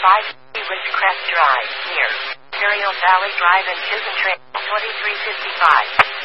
Ridgecrest Drive, near Imperial Valley Drive and Chisholm Trail, 2355.